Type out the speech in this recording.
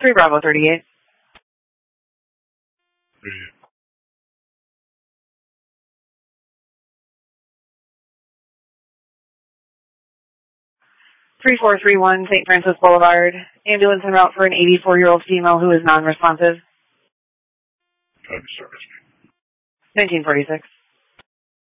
3 Bravo 38. 3431 St. Francis Boulevard. Ambulance en route for an 84-year-old female who is non-responsive. 1946.